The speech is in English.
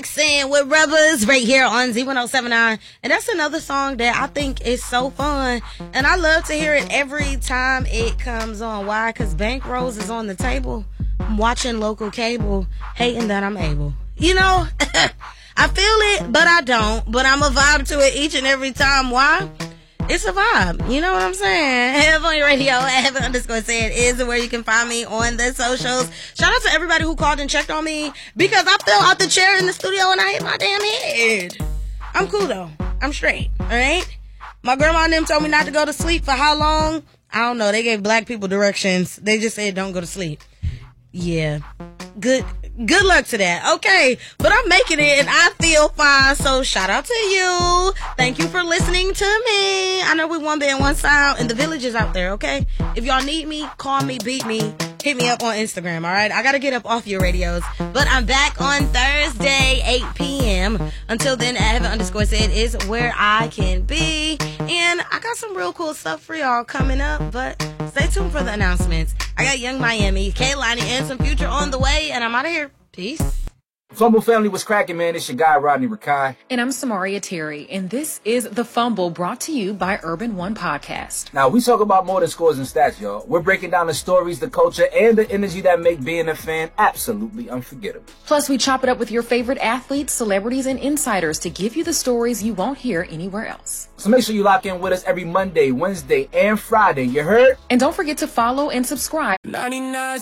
Saying with Rubbers right here on Z1079, and that's another song that I think is so fun, and I love to hear it every time it comes on. Why? Because Bankrolls is on the table. I'm watching local cable, hating that I'm able. You know, I feel it, but I don't. But I'm a vibe to it each and every time. Why? It's a vibe. You know what I'm saying? Heavenly Radio at Heaven_said is where you can find me on the socials. Shout out to everybody who called and checked on me because I fell out the chair in the studio and I hit my damn head. I'm cool though. I'm straight. All right. My grandma and them told me not to go to sleep for how long? I don't know. They gave black people directions. They just said don't go to sleep. Yeah. Good luck to that. Okay, but I'm making it and I feel fine. So shout out to you. Thank you for listening to me. I know we one band, one sound, and the village is out there, okay? If y'all need me, call me, beat me, hit me up on Instagram, all right? I got to get up off your radios. But I'm back on Thursday, 8 p.m. Until then, at Heaven_said is where I can be. And I got some real cool stuff for y'all coming up, but stay tuned for the announcements. I got Young Miami, Kaylani, and some Future on the way, and I'm out of here. Peace. Fumble family, was cracking, man? It's your guy, Rodney Rakai. And I'm Samaria Terry, and this is The Fumble, brought to you by Urban One Podcast. Now, we talk about more than scores and stats, y'all. We're breaking down the stories, the culture, and the energy that make being a fan absolutely unforgettable. Plus, we chop it up with your favorite athletes, celebrities, and insiders to give you the stories you won't hear anywhere else. So make sure you lock in with us every Monday, Wednesday, and Friday. You heard? And don't forget to follow and subscribe. 99